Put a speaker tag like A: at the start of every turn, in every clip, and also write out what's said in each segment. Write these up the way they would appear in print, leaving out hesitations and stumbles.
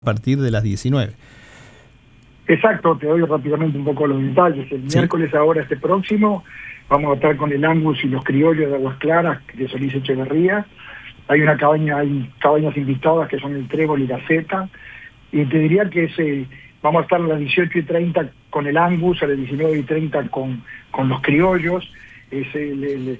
A: a partir de las 19.
B: Exacto, te doy rápidamente un poco los detalles. El miércoles ahora, este próximo, vamos a estar con el Angus y los criollos de Aguas Claras, de Solís Echeverría. Hay cabañas invitadas que son el Trébol y la Zeta. Y te diría que vamos a estar a las 18:30 con el Angus, a las 19:30 con los criollos. Es el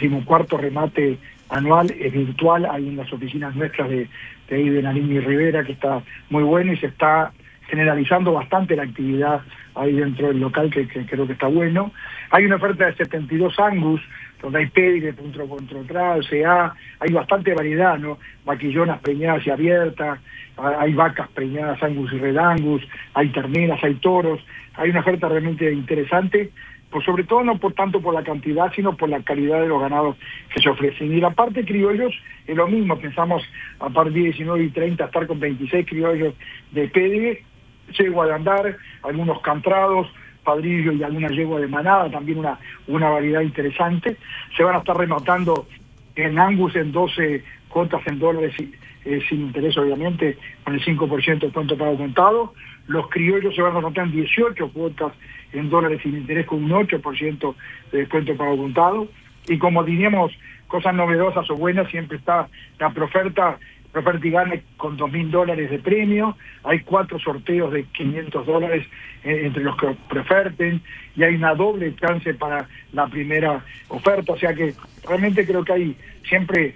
B: 14º remate anual, es virtual, hay en las oficinas nuestras de ahí de Nariño y Rivera, que está muy bueno y se está generalizando bastante la actividad ahí dentro del local, que creo que está bueno. Hay una oferta de 72 Angus, donde hay pedigre, punto control, CA, hay bastante variedad, ¿no? Vaquillonas preñadas y abiertas, hay vacas preñadas Angus y Red Angus, hay terneras, hay toros, hay una oferta realmente interesante, pues sobre todo no tanto por la cantidad, sino por la calidad de los ganados que se ofrecen. Y la parte criollos es lo mismo, pensamos a partir de 19:30 estar con 26 criollos de pedigre, yegua de andar, algunos cantrados, padrillo y alguna yegua de manada, también una variedad interesante. Se van a estar rematando en Angus en 12 cuotas en dólares sin interés, obviamente, con el 5% de cuento pago contado. Los criollos se van a rematar en 18 cuotas en dólares sin interés con un 8% de descuento pago contado. Y como diríamos, cosas novedosas o buenas, siempre está la Proferta y Gane con $2.000 de premio. Hay 4 sorteos de $500 entre los que preoferten, y hay una doble chance para la primera oferta. O sea que realmente creo que hay siempre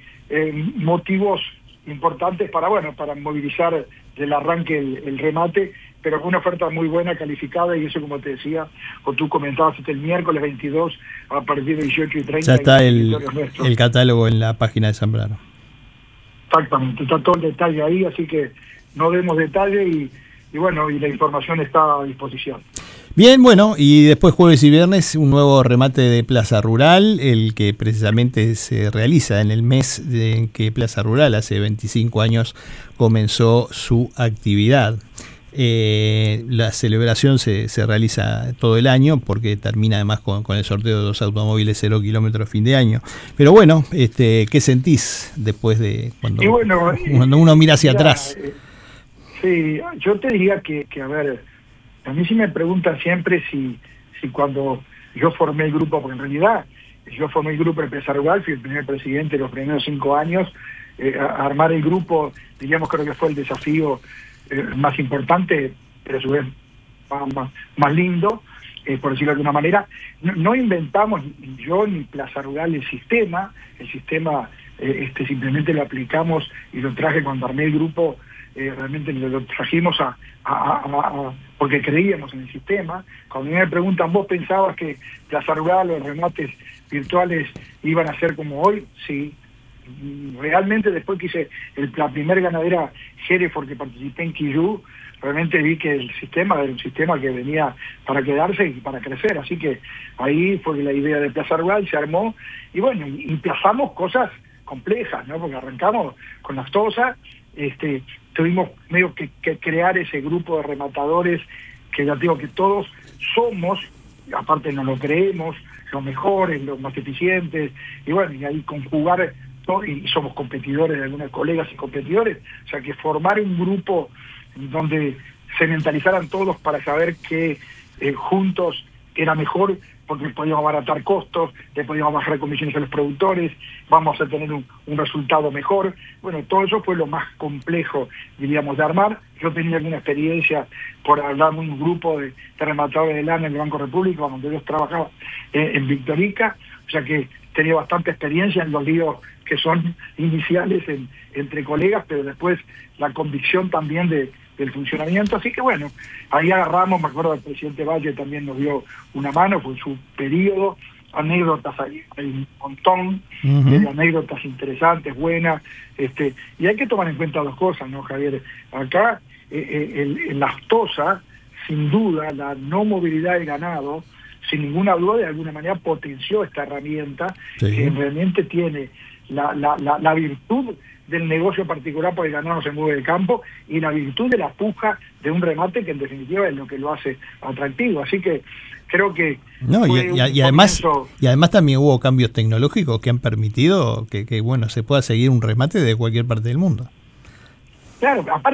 B: motivos importantes para movilizar del arranque el remate, pero con una oferta muy buena, calificada, y eso, como te decía, o tú comentabas, el miércoles 22 a partir de 18:30.
A: Ya está el catálogo en la página de Zambrano.
B: Exactamente, está todo el detalle ahí, así que no demos detalle y la información está a disposición.
A: Bien, bueno, y después jueves y viernes un nuevo remate de Plaza Rural, el que precisamente se realiza en el mes en que Plaza Rural hace 25 años comenzó su actividad. La celebración se realiza todo el año porque termina además con el sorteo de 2 automóviles 0 kilómetros fin de año. Pero bueno, ¿qué sentís después de cuando uno mira hacia atrás?
B: Sí, yo te diría que a ver, a mí sí me preguntan siempre si cuando yo formé el grupo, porque en realidad yo formé el grupo de Plaza Rural, fui el primer presidente de los primeros 5 años, armar el grupo, diríamos, creo que fue el desafío más importante, pero a su vez más lindo, por decirlo de alguna manera. No inventamos, ni yo ni Plaza Rural, el sistema simplemente lo aplicamos y lo traje cuando armé el grupo. Realmente lo trajimos porque creíamos en el sistema. Cuando me preguntan, ¿vos pensabas que Plaza Rural, los remates virtuales iban a ser como hoy? Sí. Realmente después que hice la primera ganadera Hereford, que participé en Quillú, realmente vi que el sistema era un sistema que venía para quedarse y para crecer. Así que ahí fue la idea de Plaza Rural, se armó y y plazamos cosas complejas, ¿no? Porque arrancamos con las tosas, tuvimos medio que crear ese grupo de rematadores que ya digo que todos somos, aparte no lo creemos, los mejores, los más eficientes, y ahí conjugar todo, y somos competidores de algunos colegas y competidores, o sea que formar un grupo donde se mentalizaran todos para saber que juntos era mejor, porque podíamos abaratar costos, le podíamos bajar comisiones a los productores, vamos a tener un resultado mejor. Bueno, todo eso fue lo más complejo, diríamos, de armar. Yo tenía alguna experiencia por hablar de un grupo de rematadores de lana en el Banco República, donde yo trabajaba en Victorica, o sea que tenía bastante experiencia en los líos que son iniciales entre colegas, pero después la convicción también del funcionamiento. Así que ahí agarramos, me acuerdo, el presidente Valle también nos dio una mano, fue su periodo, anécdotas, hay un montón de anécdotas interesantes, buenas, y hay que tomar en cuenta 2 cosas, ¿no, Javier? Acá, en las tosas, sin duda, la no movilidad del ganado, sin ninguna duda, de alguna manera potenció esta herramienta, que realmente tiene la virtud del negocio particular, porque el ganado no se mueve del campo, y la virtud de la puja de un remate, que en definitiva es lo que lo hace atractivo. Así que creo que
A: y además también hubo cambios tecnológicos que han permitido que se pueda seguir un remate de cualquier parte del mundo.
B: Claro, aparte